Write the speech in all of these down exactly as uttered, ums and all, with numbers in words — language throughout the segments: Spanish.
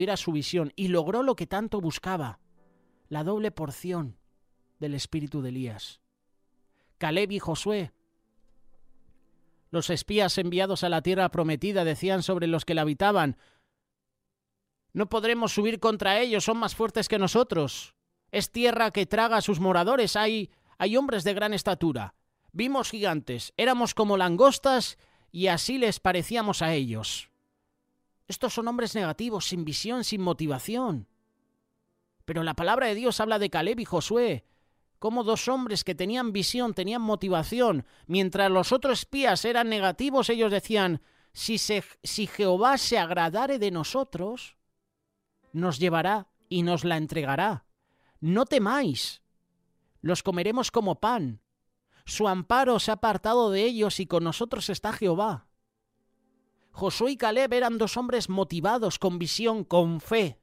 era su visión y logró lo que tanto buscaba, la doble porción del espíritu de Elías. Caleb y Josué, los espías enviados a la tierra prometida, decían sobre los que la habitaban: no podremos subir contra ellos, son más fuertes que nosotros. Es tierra que traga a sus moradores, hay, hay hombres de gran estatura. Vimos gigantes, éramos como langostas y así les parecíamos a ellos. Estos son hombres negativos, sin visión, sin motivación. Pero la palabra de Dios habla de Caleb y Josué como dos hombres que tenían visión, tenían motivación. Mientras los otros espías eran negativos, ellos decían: si, se, si Jehová se agradare de nosotros, nos llevará y nos la entregará. No temáis, los comeremos como pan. Su amparo se ha apartado de ellos y con nosotros está Jehová. Josué y Caleb eran dos hombres motivados, con visión, con fe.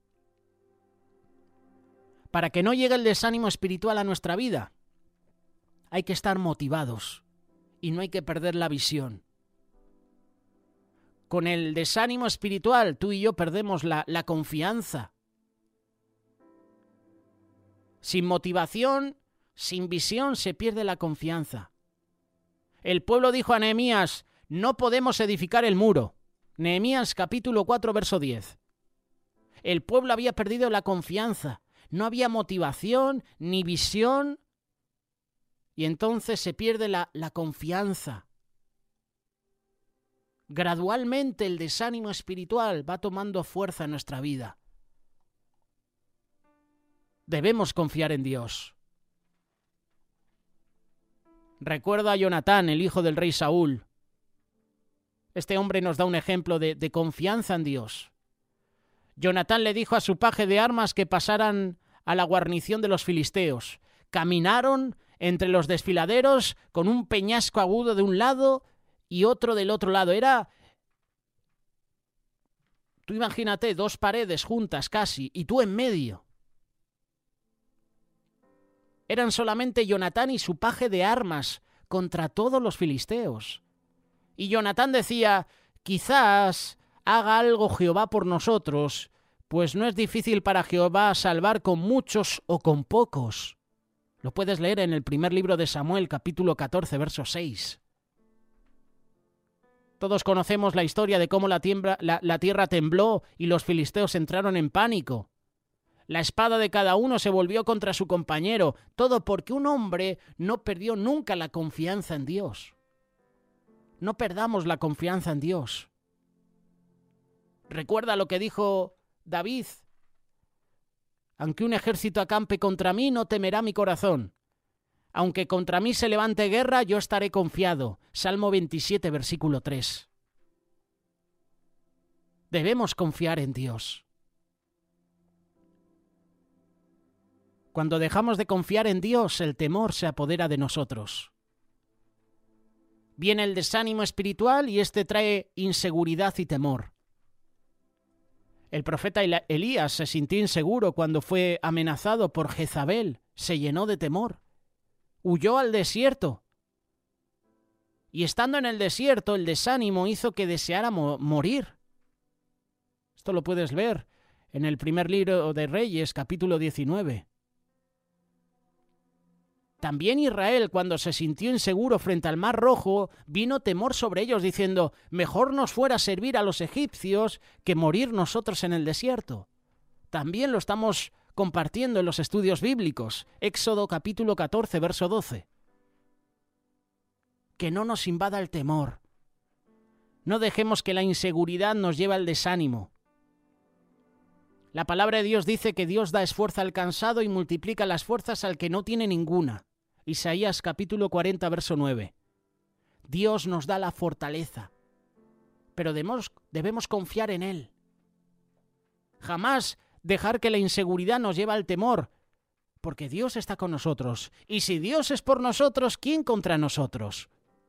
Para que no llegue el desánimo espiritual a nuestra vida, hay que estar motivados y no hay que perder la visión. Con el desánimo espiritual, tú y yo perdemos la, la confianza. Sin motivación, sin visión, se pierde la confianza. El pueblo dijo a Nehemías: no podemos edificar el muro. Nehemías capítulo cuatro, verso diez. El pueblo había perdido la confianza. No había motivación ni visión y entonces se pierde la, la confianza. Gradualmente el desánimo espiritual va tomando fuerza en nuestra vida. Debemos confiar en Dios. Recuerda a Jonatán, el hijo del rey Saúl. Este hombre nos da un ejemplo de, de confianza en Dios. Jonatán le dijo a su paje de armas que pasaran a la guarnición de los filisteos. Caminaron entre los desfiladeros con un peñasco agudo de un lado y otro del otro lado. Era, tú imagínate, dos paredes juntas casi y tú en medio. Eran solamente Jonatán y su paje de armas contra todos los filisteos. Y Jonatán decía: quizás haga algo Jehová por nosotros, pues no es difícil para Jehová salvar con muchos o con pocos. Lo puedes leer en el primer libro de Samuel, capítulo catorce, verso seis. Todos conocemos la historia de cómo la, tiembra, la, la tierra tembló y los filisteos entraron en pánico. La espada de cada uno se volvió contra su compañero, todo porque un hombre no perdió nunca la confianza en Dios. No perdamos la confianza en Dios. Recuerda lo que dijo David: aunque un ejército acampe contra mí, no temerá mi corazón. Aunque contra mí se levante guerra, yo estaré confiado. Salmo veintisiete, versículo tres. Debemos confiar en Dios. Cuando dejamos de confiar en Dios, el temor se apodera de nosotros. Viene el desánimo espiritual y este trae inseguridad y temor. El profeta Elías se sintió inseguro cuando fue amenazado por Jezabel, se llenó de temor, huyó al desierto. Y estando en el desierto, el desánimo hizo que deseara mo- morir. Esto lo puedes ver en el primer libro de Reyes, capítulo diecinueve. También Israel, cuando se sintió inseguro frente al Mar Rojo, vino temor sobre ellos, diciendo: mejor nos fuera servir a los egipcios que morir nosotros en el desierto. También lo estamos compartiendo en los estudios bíblicos. Éxodo capítulo catorce, verso doce. Que no nos invada el temor. No dejemos que la inseguridad nos lleve al desánimo. La palabra de Dios dice que Dios da esfuerzo al cansado y multiplica las fuerzas al que no tiene ninguna. Isaías capítulo cuarenta, verso nueve. Dios nos da la fortaleza, pero debemos, debemos confiar en Él. Jamás dejar que la inseguridad nos lleve al temor, porque Dios está con nosotros. Y si Dios es por nosotros, ¿quién contra nosotros?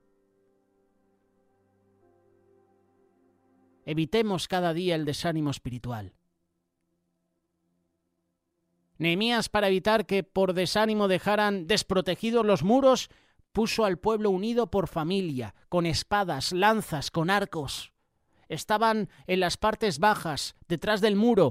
Evitemos cada día el desánimo espiritual. Nehemías, para evitar que por desánimo dejaran desprotegidos los muros, puso al pueblo unido por familia, con espadas, lanzas, con arcos. estaban en las partes bajas, detrás del muro,